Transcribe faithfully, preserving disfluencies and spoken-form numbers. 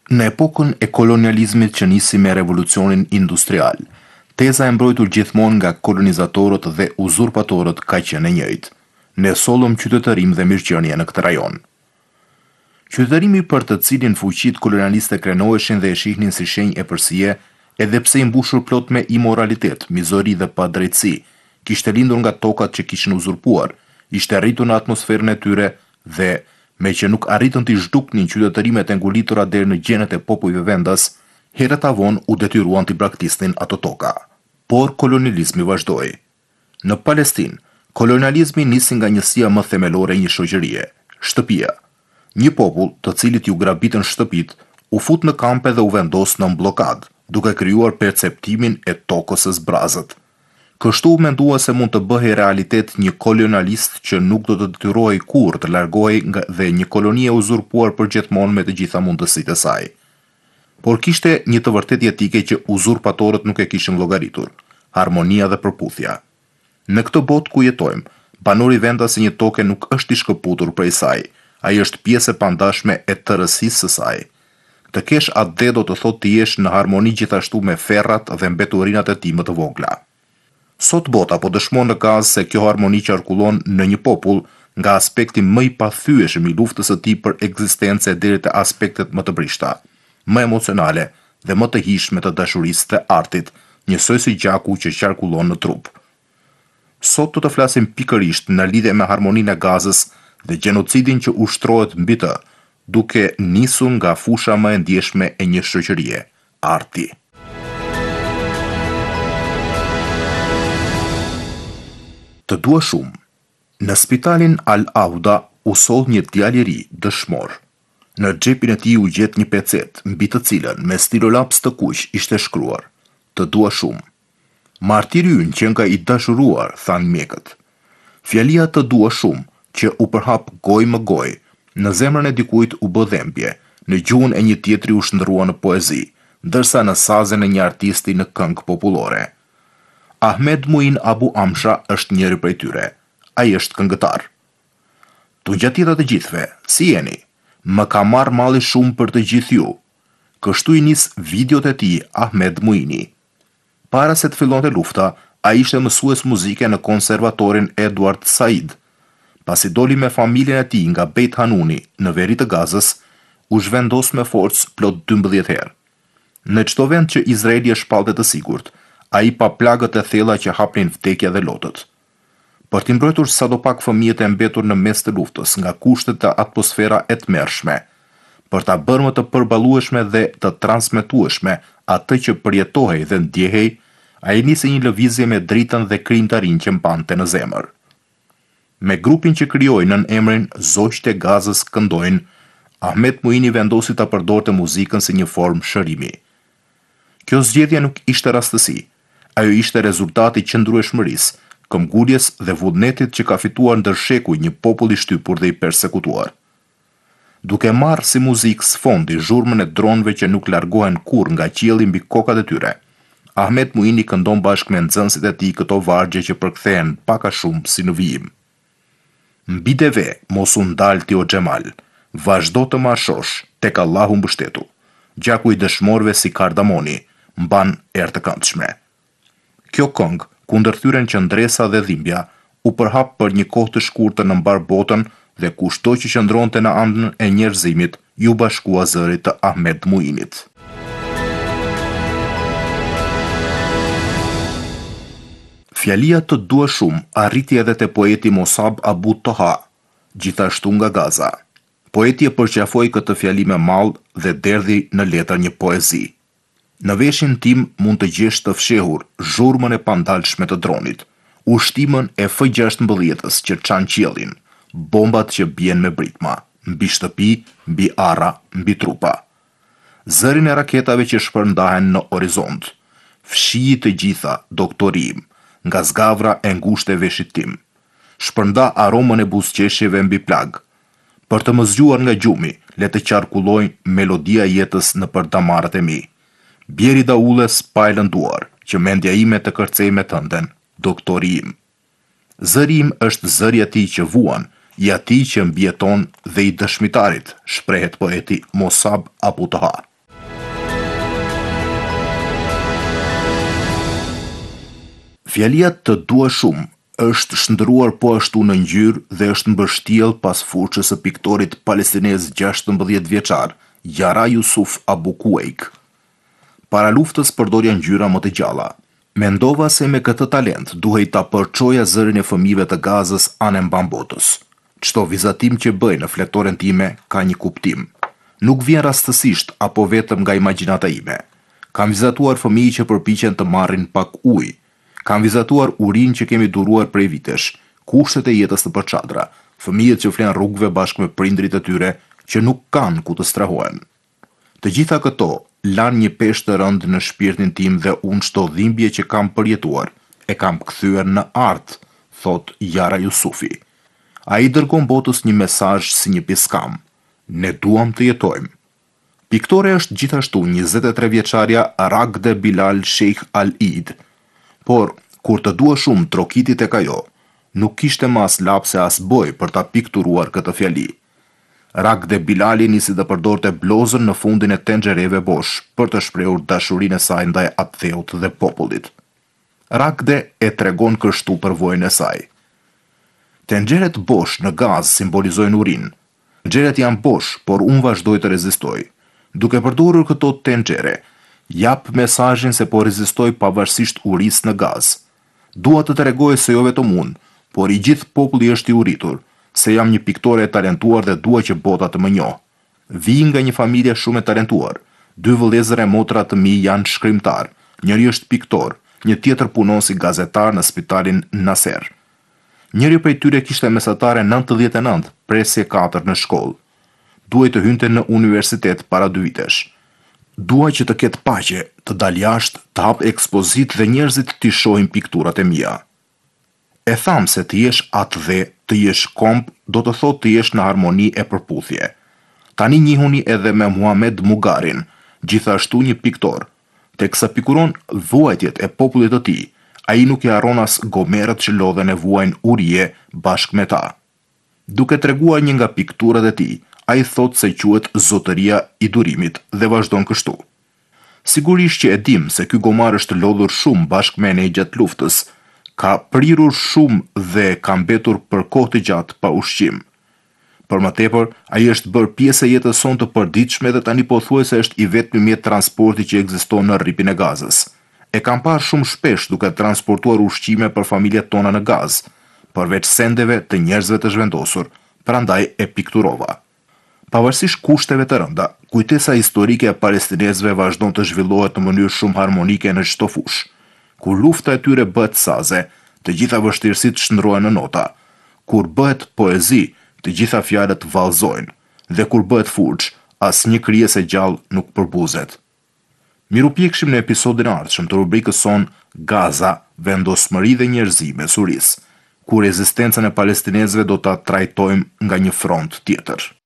Në epokën e kolonializmit që nisi me revolucionin industrial, teza e mbrojtur gjithmonë nga kolonizatorët dhe uzurpatorët ka qenë e njëjtë. Ne sollëm qytetërim dhe mirëqenie në këtë rajon. Qytetërimi për të cilin fuqitë kolonialiste krenoheshin dhe e shihnin si shenjë e përsie, edhe pse i mbushur plot me imoralitet, mizori dhe padrejtësi, kishte lindur nga tokat që kishin uzurpuar, ishte arritur në atmosferën e tyre dhe me që nuk arritën t'i zhduknin qytetërimet e ngulitura deri në gjenet e popujve vendas, herët avon u detyruan t'i braktisnin ato toka. Por kolonializmi vazhdoi. Në Palestinë, kolonializmi nisi nga njësia më themelore e një shoqërie, shtëpia. Një popull, të cilit ju grabitën shtëpit, u fut në kampe dhe u vendos në mbllokad, duke krijuar perceptimin e tokës së zbrazët. Kështu mendua se mund të bëhej realitet një kolonialist që nuk do të detyrohej kurrë të largohej nga dhe një koloni e uzurpuar përgjithmonë me të gjitha mundësitë e saj. Por kishte një të vërtetë jetike që uzurpatorët nuk e kishin llogaritur: harmonia dhe përputhja. Në këtë botë ku jetojmë, banori vendas se një toke nuk është i shkëputur prej saj, ai është pjesë e pandashme e tërësisë së saj. Të kesh atë dhe do të thotë të jesh në harmoni gjithashtu me ferrat dhe mbeturinat e tij më të vogla. Sot bota po dëshmon në gaz se kjo harmoni qarkullon në një popull nga aspekti më i pathyeshëm i luftës së tij për ekzistencë deri te aspektet më të brishta, më emocionale dhe më të hijshme të dashurisë dhe artit, njësoj si gjaku që qarkullon në trup. Sot do të flasim pikërisht në lidhje me harmoninë e Gazës dhe gjenocidin që ushtrohet mbi të, duke nisur nga fusha më e ndjeshme e një shoqërie, arti. Të dua shumë. Në spitalin Al-Auda u soll një djalë i ri, dëshmor. Në xhepin e tij u gjet një pecet, mbi të cilën me stilolaps të kuq ishte shkruar: "Të dua shumë." "Martiri ynë që nga i dashuruar", than mjekët. Fjalia "të dua shumë", që u përhap gojë më gojë, në zemrën e dikujt u bë dhembje, në gjuhën e një tjetri u shndrrua në poezi, ndërsa në sazën e një artisti në këngë popullore. Ahmed Muin Abu Amsha është njëri prej tyre. Ai është këngëtar. "Tu ngjatira të gjithëve, si jeni? Më ka marrë malli shumë për të gjithë ju." Kështu i nis videot e tij Ahmed Muini. Para se të fillonte lufta, ai ishte mësues muzike në konservatorin Edward Said. Pasi doli me familjen e tij nga Beit Hanuni në veri të Gazës, u zhvendos me forcë plot dymbëdhjetë herë. Në çdo vend që Izraeli është shpallë të sigurt, ai pa plagët e thella që hapnin vdekja dhe lotët. Për t'i mbrojtur sadopak fëmijët e mbetur në mes të luftës nga kushtet e atmosfera e tmerrshme, për ta bërë më të përballueshme dhe të transmetueshme atë që përjetohej dhe ndjehej, ai nisi një lëvizje me dritën dhe krijimtarinë që mbante në zemër. Me grupin që krijoi nën emrin Zogjtë e Gazës këndojnë, Ahmed Muini vendosi ta përdorte muzikën si një formë shërimi. Kjo zgjedhje nuk ishte rastësi. Ajo ishte rezultati i qëndrueshmërisë, këmbguljes dhe vullnetit që ka fituar ndër shekuj një popull i shtypur dhe i persekutuar. Duke marrë si muzikë sfondi zhurmën e dronëve që nuk largohen kurrë nga qielli mbi kokat e tyre, Ahmed Muini këndon bashkë me nxënësit e tij këto vargje që përkthehen pak a shumë si në vijim. "Mbi deve mos u ndal ti o Xhemal, vazhdo të marshosh tek Allahu mbështetu. Gjaku i dëshmorëve si kardamoni mban erë të këndshme." Kjo këngë, ku ndërthyren qëndresa dhe dhimbja, u përhap për një kohë të shkurtër në mbar botën dhe kushdo që qëndronte në andën e njerëzimit ju bashkua zërit të Ahmed Muinit. Fjalia "të dua shumë" arriti edhe te poeti Mosab Abu Toha, gjithashtu nga Gaza. Poeti e përqafoi këtë fjali me mall dhe derdhi në letër një poezi. "Në veshin tim mund të gjesh të fshehur zhurmën e pandalshme të dronit, ushtimën e F gjashtëmbëdhjetës që çan qiellin, bombat që bien me britma, mbi shtëpi, mbi arra, mbi trupa. Zërin e raketave që shpërndahen në horizont. Fshiji të gjitha, doktorim, nga zgavra e ngushtë e veshit tim. Shpërnda aromën e buzëqeshjeve mbi plag. Për të më zgjuar nga gjumi, le të qarkullojnë melodia jetës në për damarët e mi. Bjeri daulles pa e lënduar, që mendja ime të kërcej me tënden, doktori im. Zëri im është zëri i atij që vuan, i atij që mbjeton dhe i dëshmitarit", shprehet poeti Mosab Abu Toha. Fjalia "të dua shumë" është shndëruar po ashtu në ngjyrë dhe është mbështjell pas fuqës së piktorit palestinez gjashtëmbëdhjetë vjeçar, Yara Yusuf Abu Kuejk. Para luftës përdorja ngjyra më të gjalla. Mendova se me këtë talent duhej ta përçoja zërin e fëmijëve të Gazës anë mban botës. Çdo vizatim që bëj në fletoren time ka një kuptim. Nuk vjen rastësisht apo vetëm nga imagjinata ime. Kam vizatuar fëmijë që përpiqen të marrin pak ujë. Kam vizatuar urinë që kemi duruar prej vitesh, kushtet e jetës të përçadra, fëmijët që flen rrugëve bashkë me prindrit e tyre që nuk kanë ku të strahohen. Të gjitha këto lanë një peshë të rëndë në shpirtin tim dhe unë çdo dhimbje që kam përjetuar e kam kthyer në art, thot Yara Yusufi. Ai dërgon botës një mesazh si një piskam. Ne duam të jetojmë. Piktore është gjithashtu njëzet e tre vjeçarja Ragde Bilal Sheikh Al-Eid. Por, kur të dua shumë trokiti tek ajo, nuk kishte mas lapse as boj për ta pikturuar këtë fjali. Ragde Bilali nisi të përdorte blozën në fundin e tenxhereve bosh për të shprehur dashurinë e saj ndaj atheut dhe popullit. Ragde e tregon kështu përvojën e saj. Tenxheret bosh në Gaz simbolizojnë urinë. Tenxheret janë bosh, por unë vazhdoj të rezistoj. Duke përdorur këto tenxhere, jap mesazhin se po rezistoj pavarësisht urisë në Gaz. Dua të tregoj se jo vetëm unë, por i gjithë populli është i uritur, se jam një piktore e talentuar dhe dua që bota të më njohë. Vi nga një familje shumë e talentuar. Dy vëllezër e motra të mi janë shkrimtar, njëri është piktor, një tjetër punon si gazetar në spitalin Nasser. Njëri prej tyre kishte mesatare nëntëdhjetë e nëntë, presje katër në shkollë. Duhej të hynte në universitet para dy vitesh. Dua që të ketë paqe, të dal jashtë, të hap ekspozit dhe njerëzit të shohin pikturat e mia. E tham se të jesh atë dhe, të jesh komp, do të thot të jesh në harmoni e përputhje. Tani njihuni edhe me Muhamed Mugarin, gjithashtu një piktor. Teksa pikuron vuajtjet e popullit të tij, ai nuk i harron as gomerët që lodhen e vuajnë urije bashkë me ta. Duke treguar një nga pikturat e tij, ai thot se quhet zotëria i durimit dhe vazhdon kështu. Sigurisht që e dim se ky gomar është lodhur shumë bashkë me ne gjatë luftës, ka prirur shumë dhe ka mbetur për kohë të gjatë pa ushqim. Për më tepër, ai është bërë pjesë e jetës sonë të përditshme dhe tani pothuajse është i vetmi mjet transporti që ekziston në rripin e Gazës. E kam parë shumë shpesh duke transportuar ushqime për familjet tona në Gaz, përveç sendeve të njerëzve të zhvendosur, prandaj e pikturova. Pavarësisht kushteve të rënda, kujtesa historike e palestinezëve vazhdon të zhvillohet në mënyrë shumë harmonike në çdo fushë. Kur lufta e tyre bëhet saze, të gjitha vështirësitë shndrohen në nota. Kur bëhet poezi, të gjitha fjalët vallëzojnë, dhe kur bëhet furç, asnjë krijesë e gjallë nuk përbuzet. Mirupjekshim në episodin e ardhshëm të rubrikës son Gaza, vendosmëri dhe njerëzime suris, ku rezistencën e palestinezëve do ta trajtojmë nga një front tjetër.